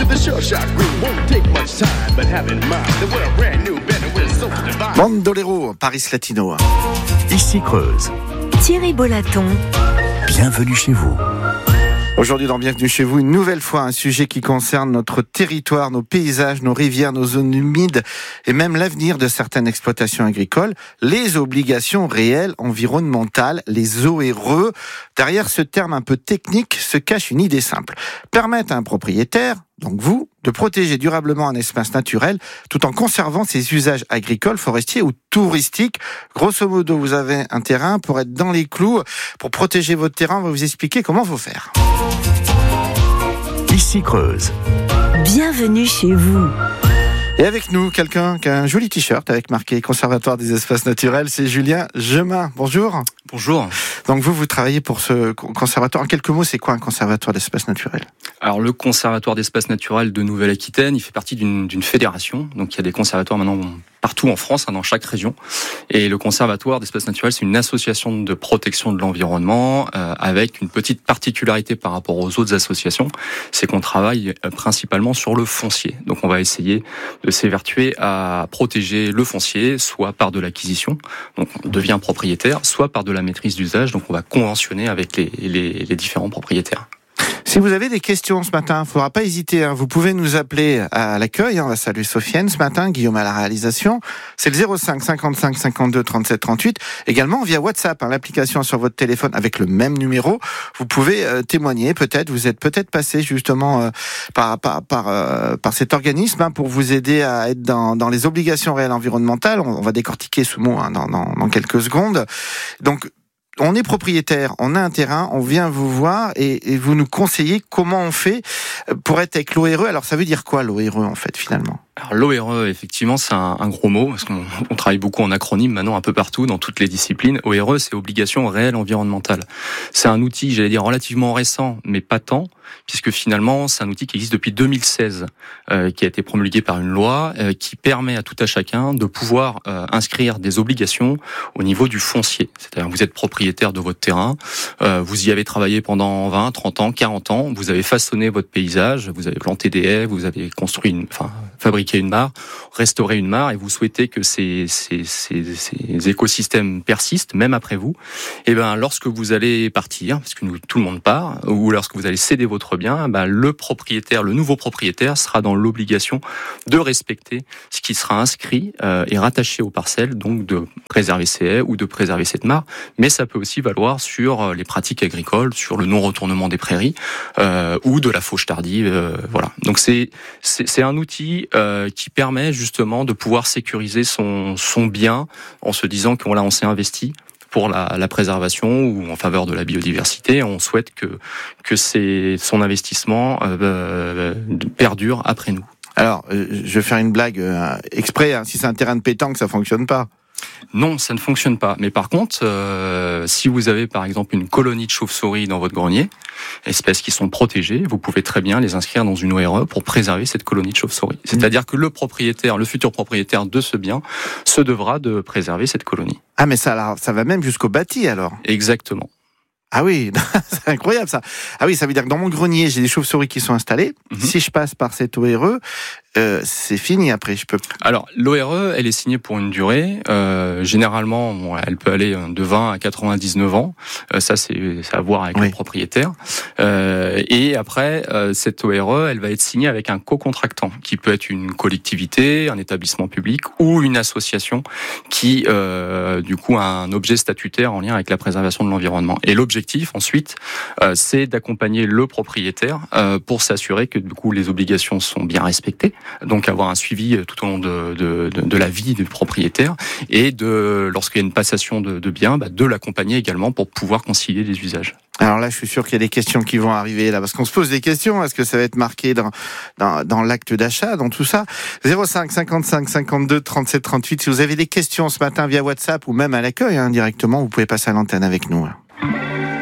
Bandolero, Paris Latino. Ici Creuse. Thierry Bollaton. Bienvenue chez vous. Aujourd'hui dans Bienvenue chez vous, une nouvelle fois un sujet qui concerne notre territoire, nos paysages, nos rivières, nos zones humides et même l'avenir de certaines exploitations agricoles, les obligations réelles environnementales, les ORE. Derrière ce terme un peu technique se cache une idée simple. Permettre à un propriétaire, donc vous, de protéger durablement un espace naturel tout en conservant ses usages agricoles, forestiers ou touristiques. Grosso modo, vous avez un terrain pour être dans les clous. Pour protéger votre terrain, on va vous expliquer comment faut faire. Ici Creuse. Bienvenue chez vous. Et avec nous, quelqu'un qui a un joli t-shirt avec marqué Conservatoire des espaces naturels, c'est Julien Gemin. Bonjour. Bonjour. Donc vous travaillez pour ce conservatoire. En quelques mots, c'est quoi un conservatoire d'espaces naturels ? Alors le Conservatoire d'espaces naturels de Nouvelle-Aquitaine, il fait partie d'une fédération. Donc il y a des conservatoires maintenant partout en France, dans chaque région. Et le Conservatoire d'espaces naturels, c'est une association de protection de l'environnement avec une petite particularité par rapport aux autres associations, c'est qu'on travaille principalement sur le foncier. Donc on va essayer de s'évertuer à protéger le foncier, soit par de l'acquisition, donc on devient propriétaire, soit par de la maîtrise d'usage, donc on va conventionner avec les différents propriétaires. Si vous avez des questions ce matin, il ne faudra pas hésiter. Vous pouvez nous appeler à l'accueil. On va saluer Sofiane ce matin, Guillaume à la réalisation. C'est le 05 55 52 37 38. Également via WhatsApp, l'application sur votre téléphone avec le même numéro. Vous pouvez témoigner. Peut-être vous êtes passé justement par cet organisme pour vous aider à être dans les obligations réelles environnementales. On va décortiquer ce mot dans quelques secondes. Donc on est propriétaire, on a un terrain, on vient vous voir et vous nous conseillez comment on fait pour être avec l'ORE. Alors ça veut dire quoi l'ORE en fait finalement ? Alors l'ORE, effectivement, c'est un gros mot, parce qu'on travaille beaucoup en acronyme maintenant un peu partout, dans toutes les disciplines. ORE, c'est obligation réelle environnementale. C'est un outil, j'allais dire, relativement récent, mais pas tant, puisque finalement, c'est un outil qui existe depuis 2016, qui a été promulgué par une loi, qui permet à tout à chacun de pouvoir inscrire des obligations au niveau du foncier. C'est-à-dire, vous êtes propriétaire de votre terrain, vous y avez travaillé pendant 20, 30 ans, 40 ans, vous avez façonné votre paysage, vous avez planté des haies, vous avez construit fabriqué une mare, restaurer une mare, et vous souhaitez que ces écosystèmes persistent, même après vous, et lorsque vous allez partir, parce que tout le monde part, ou lorsque vous allez céder votre bien, le nouveau propriétaire sera dans l'obligation de respecter ce qui sera inscrit et rattaché aux parcelles, donc de préserver ces haies ou de préserver cette mare, mais ça peut aussi valoir sur les pratiques agricoles, sur le non-retournement des prairies, ou de la fauche tardive, voilà. Donc c'est un outil qui permet justement de pouvoir sécuriser son bien en se disant on s'est investi pour la préservation ou en faveur de la biodiversité. On souhaite que son investissement perdure après nous. Alors, je vais faire une blague exprès. Si c'est un terrain de pétanque, ça fonctionne pas. Non, ça ne fonctionne pas. Mais par contre, si vous avez par exemple une colonie de chauves-souris dans votre grenier, espèces qui sont protégées, vous pouvez très bien les inscrire dans une ORE pour préserver cette colonie de chauves-souris. C'est-à-dire que le futur propriétaire de ce bien se devra de préserver cette colonie. Ah mais ça va même jusqu'au bâti alors. Exactement. Ah oui, c'est incroyable ça. Ah oui, ça veut dire que dans mon grenier, j'ai des chauves-souris qui sont installées. Si je passe par cette ORE, c'est fini après. Alors, l'ORE, elle est signée pour une durée. Généralement, elle peut aller de 20 à 99 ans. Ça, c'est à voir avec le propriétaire. Et après, cette ORE, elle va être signée avec un co-contractant, qui peut être une collectivité, un établissement public ou une association qui, du coup, a un objet statutaire en lien avec la préservation de l'environnement. Et l'objectif, ensuite, c'est d'accompagner le propriétaire pour s'assurer que, du coup, les obligations sont bien respectées. Donc avoir un suivi tout au long de la vie du propriétaire et lorsqu'il y a une passation de biens, de l'accompagner également pour pouvoir concilier les usages. Alors là, je suis sûr qu'il y a des questions qui vont arriver là, parce qu'on se pose des questions. Est-ce que ça va être marqué dans l'acte d'achat, dans tout ça ? 05 55 52 37 38. Si vous avez des questions ce matin via WhatsApp ou même à l'accueil directement, vous pouvez passer à l'antenne avec nous.